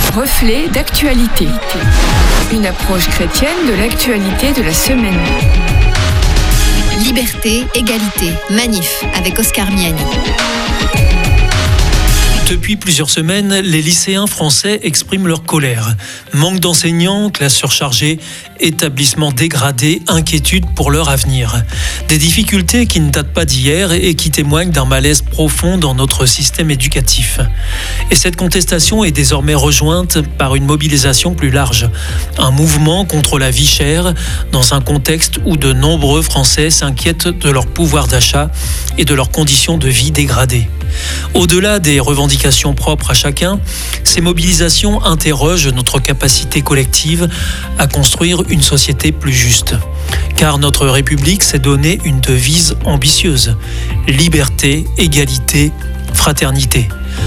Reflet d'actualité. Une approche chrétienne de l'actualité de la semaine. Liberté, égalité, manif avec Oscar Miani. Depuis plusieurs semaines, les lycéens français expriment leur colère. Manque d'enseignants, classes surchargées, établissements dégradés, inquiétude pour leur avenir. Des difficultés qui ne datent pas d'hier et qui témoignent d'un malaise profond dans notre système éducatif. Et cette contestation est désormais rejointe par une mobilisation plus large. Un mouvement contre la vie chère dans un contexte où de nombreux Français s'inquiètent de leur pouvoir d'achat et de leurs conditions de vie dégradées. Au-delà des revendications propres à chacun, ces mobilisations interrogent notre capacité collective à construire une société plus juste. Car notre République s'est donné une devise ambitieuse: liberté, égalité, fraternité.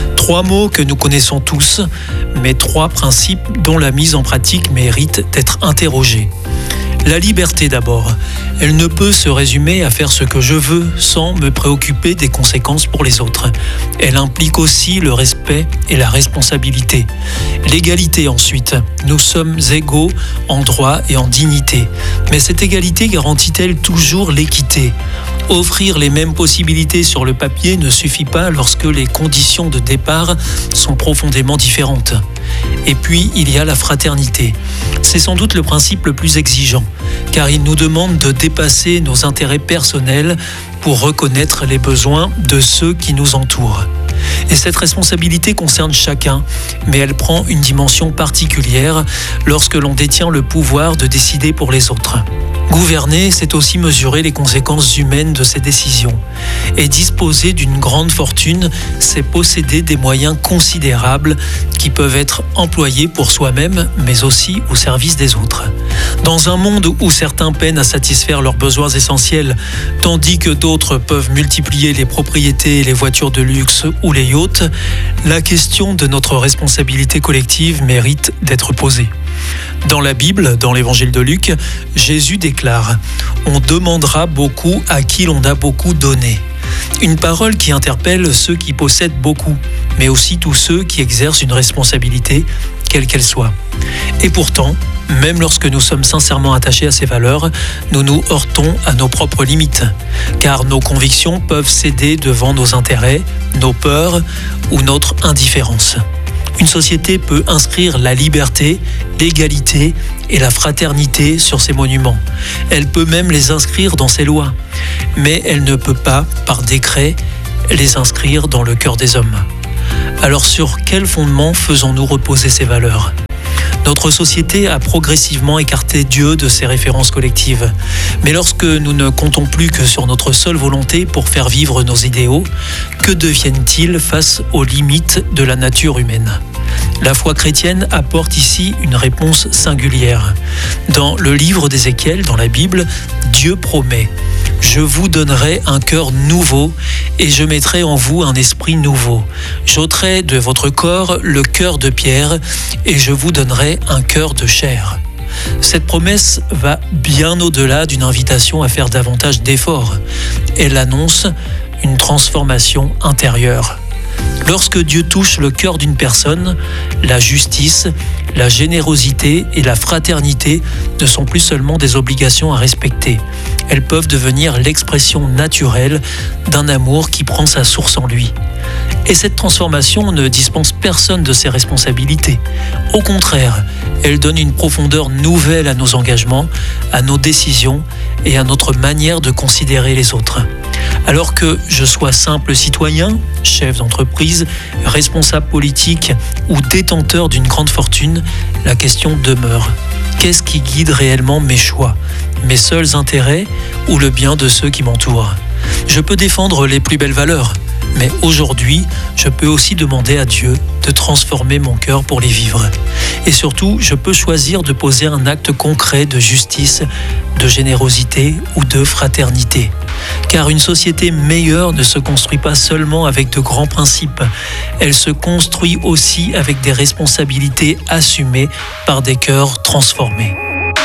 3 mots que nous connaissons tous, mais 3 principes dont la mise en pratique mérite d'être interrogée. La liberté d'abord. Elle ne peut se résumer à faire ce que je veux sans me préoccuper des conséquences pour les autres. Elle implique aussi le respect et la responsabilité. L'égalité ensuite. Nous sommes égaux en droit et en dignité. Mais cette égalité garantit-elle toujours l'équité ? Offrir les mêmes possibilités sur le papier ne suffit pas lorsque les conditions de départ sont profondément différentes. Et puis, il y a la fraternité. C'est sans doute le principe le plus exigeant, car il nous demande de dépasser nos intérêts personnels pour reconnaître les besoins de ceux qui nous entourent. Et cette responsabilité concerne chacun, mais elle prend une dimension particulière lorsque l'on détient le pouvoir de décider pour les autres. Gouverner, c'est aussi mesurer les conséquences humaines de ses décisions. Et disposer d'une grande fortune, c'est posséder des moyens considérables qui peuvent être employés pour soi-même, mais aussi au service des autres. Dans un monde où certains peinent à satisfaire leurs besoins essentiels, tandis que d'autres peuvent multiplier les propriétés, les voitures de luxe ou les yachts, la question de notre responsabilité collective mérite d'être posée. Dans la Bible, dans l'évangile de Luc, Jésus déclare « On demandera beaucoup à qui l'on a beaucoup donné ». Une parole qui interpelle ceux qui possèdent beaucoup, mais aussi tous ceux qui exercent une responsabilité, quelle qu'elle soit. Et pourtant, même lorsque nous sommes sincèrement attachés à ces valeurs, nous nous heurtons à nos propres limites, car nos convictions peuvent céder devant nos intérêts, nos peurs ou notre indifférence. Une société peut inscrire la liberté, l'égalité et la fraternité sur ses monuments. Elle peut même les inscrire dans ses lois. Mais elle ne peut pas, par décret, les inscrire dans le cœur des hommes. Alors sur quel fondement faisons-nous reposer ces valeurs ? Notre société a progressivement écarté Dieu de ses références collectives. Mais lorsque nous ne comptons plus que sur notre seule volonté pour faire vivre nos idéaux, que deviennent-ils face aux limites de la nature humaine ? La foi chrétienne apporte ici une réponse singulière. Dans le livre d'Ézéchiel, dans la Bible, Dieu promet « Je vous donnerai un cœur nouveau et je mettrai en vous un esprit nouveau. J'ôterai de votre corps le cœur de pierre et je vous donnerai un cœur de chair. » Cette promesse va bien au-delà d'une invitation à faire davantage d'efforts. Elle annonce une transformation intérieure. Lorsque Dieu touche le cœur d'une personne, la justice, la générosité et la fraternité ne sont plus seulement des obligations à respecter. Elles peuvent devenir l'expression naturelle d'un amour qui prend sa source en lui. Et cette transformation ne dispense personne de ses responsabilités. Au contraire, elle donne une profondeur nouvelle à nos engagements, à nos décisions et à notre manière de considérer les autres. Alors que je sois simple citoyen, chef d'entreprise, responsable politique ou détenteur d'une grande fortune, la question demeure. Qu'est-ce qui guide réellement mes choix ? Mes seuls intérêts ou le bien de ceux qui m'entourent ? Je peux défendre les plus belles valeurs, mais aujourd'hui, je peux aussi demander à Dieu de transformer mon cœur pour les vivre. Et surtout, je peux choisir de poser un acte concret de justice, de générosité ou de fraternité. Car une société meilleure ne se construit pas seulement avec de grands principes, elle se construit aussi avec des responsabilités assumées par des cœurs transformés.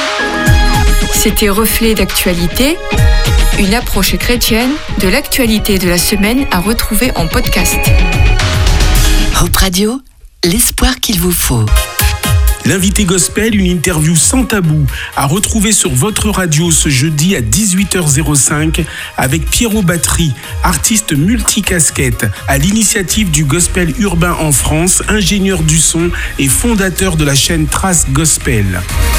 C'était Reflet d'actualité, une approche chrétienne de l'actualité de la semaine à retrouver en podcast. Hope Radio, l'espoir qu'il vous faut. L'invité gospel, une interview sans tabou, à retrouver sur votre radio ce jeudi à 18h05 avec Pierrot Battery, artiste multicasquette, à l'initiative du gospel urbain en France, ingénieur du son et fondateur de la chaîne Trace Gospel.